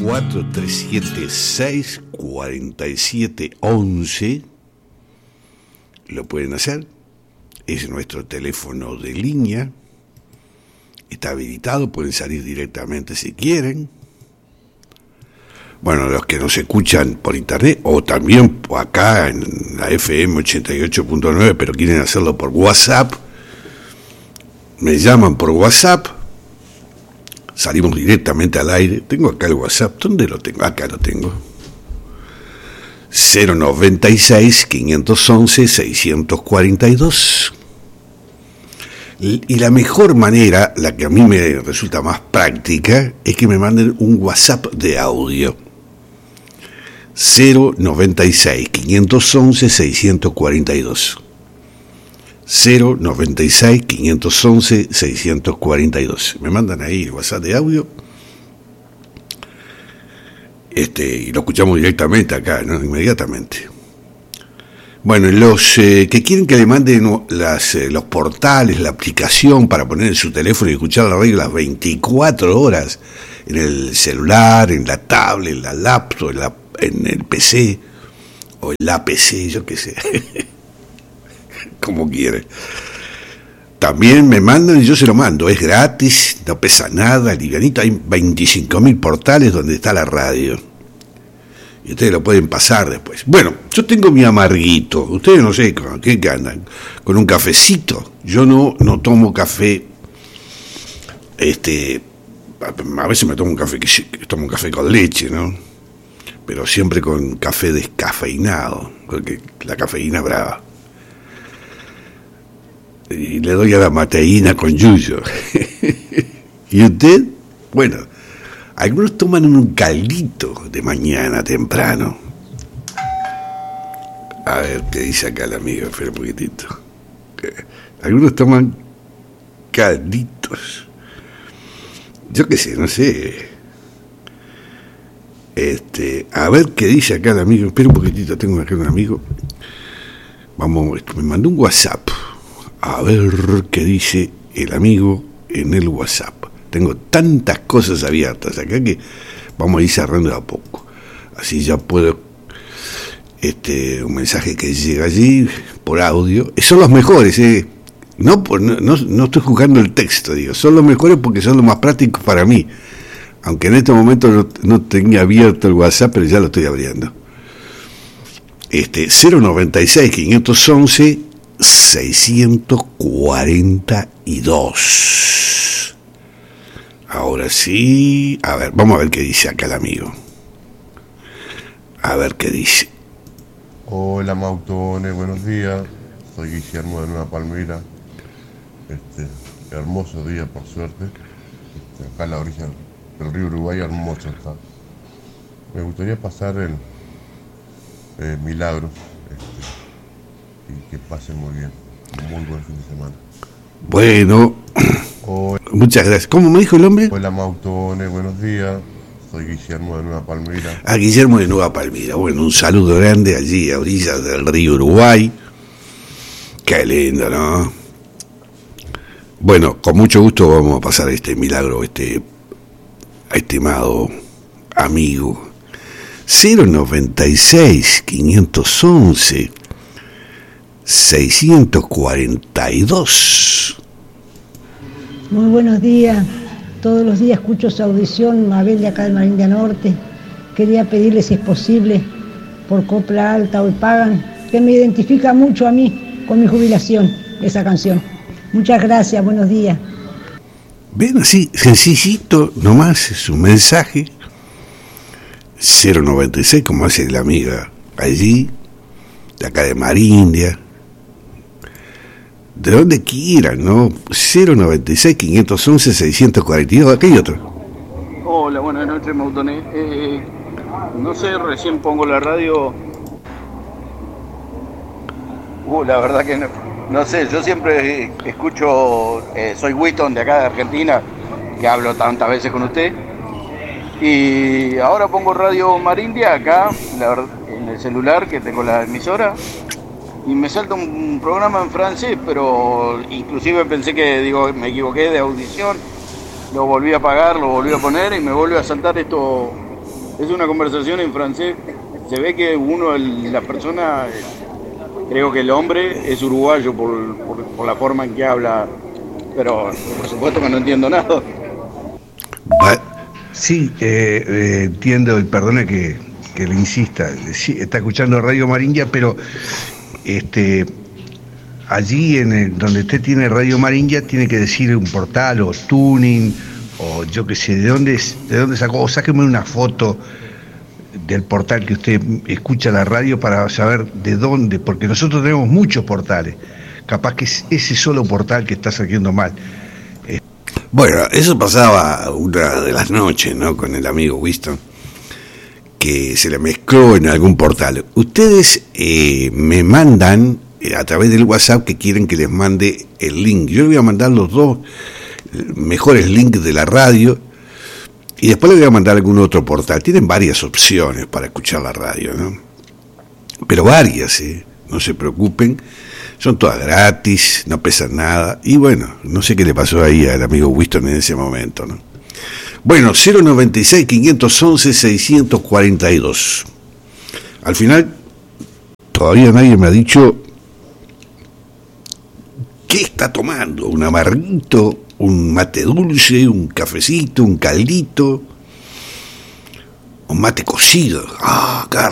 437-647-11. Lo pueden hacer. Es nuestro teléfono de línea. Está habilitado, pueden salir directamente si quieren. Bueno, los que nos escuchan por internet o también acá en la FM 88.9, pero quieren hacerlo por WhatsApp, me llaman por WhatsApp, salimos directamente al aire. Tengo acá el WhatsApp, ¿dónde lo tengo? Acá lo tengo. 096-511-642. Y la mejor manera, la que a mí me resulta más práctica, es que me manden un WhatsApp de audio. 096-511-642. 096-511-642. Me mandan ahí el WhatsApp de audio. Y lo escuchamos directamente acá, ¿no? Inmediatamente. Bueno, los que quieren que le manden los portales, la aplicación para poner en su teléfono y escuchar la radio las 24 horas, en el celular, en la tablet, en la laptop, en el PC, o en la PC, yo qué sé, como quieren. También me mandan y yo se lo mando, es gratis, no pesa nada, livianito, hay 25.000 portales donde está la radio. Y ustedes lo pueden pasar después. Bueno, yo tengo mi amarguito. Ustedes no sé con qué andan. Con un cafecito. Yo no tomo café. A veces me tomo un café tomo un café con leche, ¿no? Pero siempre con café descafeinado, porque la cafeína es brava. Y le doy a la mateína con yuyo. ¿Y usted? Bueno, algunos toman un caldito de mañana temprano. A ver qué dice acá el amigo, espera un poquitito. Algunos toman calditos. Yo qué sé, no sé. A ver qué dice acá el amigo. Espera un poquitito, tengo acá un amigo. Vamos, me mandó un WhatsApp. A ver qué dice el amigo en el WhatsApp. Tengo tantas cosas abiertas acá que vamos a ir cerrando de a poco. Así ya puedo, un mensaje que llega allí por audio. Son los mejores, no estoy juzgando el texto, digo. Son los mejores porque son los más prácticos para mí. Aunque en este momento no tenía abierto el WhatsApp, pero ya lo estoy abriendo. 096-511-642. Ahora sí, a ver, vamos a ver qué dice acá el amigo. A ver qué dice. Hola Mautones, buenos días. Soy Guillermo de Nueva Palmira. Hermoso día por suerte. Acá a la orilla del río Uruguay, hermoso está. Me gustaría pasar el Milagros y que pasen muy bien. Un muy buen fin de semana. Bueno. Muchas gracias. ¿Cómo me dijo el hombre? Hola Mautones, buenos días. Soy Guillermo de Nueva Palmira. Guillermo de Nueva Palmira. Bueno, un saludo grande allí a orillas del río Uruguay. Qué lindo, ¿no? Bueno, con mucho gusto vamos a pasar este milagro, estimado amigo. 096-511-642. Muy buenos días, todos los días escucho su audición, Mabel de acá de Marindia Norte. Quería pedirle si es posible, por copla alta hoy pagan, que me identifica mucho a mí con mi jubilación, esa canción. Muchas gracias, buenos días. Ven así, sencillito, nomás es un mensaje. 096, como hace la amiga allí, de acá de Marindia. De donde quieran, ¿no? 096-511-642, acá hay otro. Hola, buenas noches, Mautones. No sé, recién pongo la radio. La verdad que no sé, yo siempre escucho, soy Witton de acá de Argentina, que hablo tantas veces con usted. Y ahora pongo Radio Marindia acá, en el celular, que tengo la emisora. Y me salta un programa en francés, pero inclusive pensé que, me equivoqué de audición, lo volví a apagar, lo volví a poner y me vuelve a saltar esto es una conversación en francés. Se ve que la persona, creo que el hombre es uruguayo por la forma en que habla, pero por supuesto que no entiendo nada. Sí, entiendo, y perdone que le insista, sí, está escuchando Radio Marindia, pero allí donde usted tiene Radio Marindia tiene que decir un portal o tuning o yo qué sé, de dónde sacó, o sáqueme una foto del portal que usted escucha la radio para saber de dónde, porque nosotros tenemos muchos portales, capaz que es ese solo portal que está saliendo mal. Bueno, eso pasaba una de las noches, ¿no? Con el amigo Winston, que se le mezcló en algún portal. Ustedes me mandan a través del WhatsApp que quieren que les mande el link. Yo les voy a mandar los dos mejores links de la radio y después les voy a mandar algún otro portal. Tienen varias opciones para escuchar la radio, ¿no? Pero varias, no se preocupen. Son todas gratis, no pesan nada. Y bueno, no sé qué le pasó ahí al amigo Winston en ese momento, ¿no? Bueno, 096-511-642. Al final, todavía nadie me ha dicho qué está tomando. Un amarguito, un mate dulce, un cafecito, un caldito, un mate cocido. Ah,